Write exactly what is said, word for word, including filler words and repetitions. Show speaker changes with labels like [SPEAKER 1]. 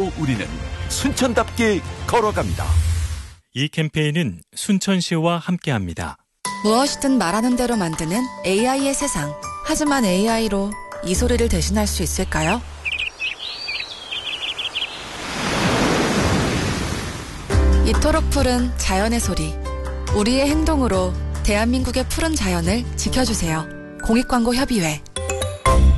[SPEAKER 1] 오늘도 우리는 순천답게 걸어갑니다.
[SPEAKER 2] 이 캠페인은 순천시와 함께합니다.
[SPEAKER 3] 무엇이든 말하는 대로 만드는 에이아이의 세상. 하지만 에이아이로 이 소리를 대신할 수 있을까요? 이토록 푸른 자연의 소리. 우리의 행동으로 대한민국의 푸른 자연을 지켜주세요. 공익광고협의회.